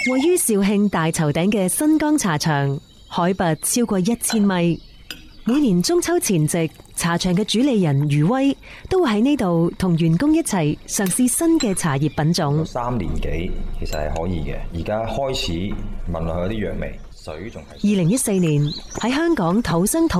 位於肇慶大頭頂嘅新江茶場，海拔超過1000米。每年中秋前夕，茶場嘅主理人余威都會喺呢度同員工一齊嘗試新嘅茶葉品種。 3年幾其實係可以嘅，而家開始聞落去有啲藥味，水仲係。 2014年喺香港土生土